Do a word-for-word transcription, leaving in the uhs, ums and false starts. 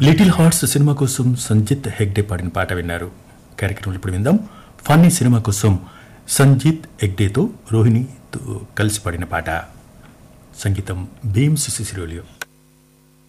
Little hearts cinema కోసం సంజిత్ హెగ్డే పాడిన పాట విన్నారు. కార్యక్రమంలో ఇప్పుడు విందాం ఫన్నీ సినిమా కోసం సంజిత్ హెగ్డేతో రోహిణితో కలిసి పాడిన పాట. సంగీతం భీమ్స్ సిసిరోలియో.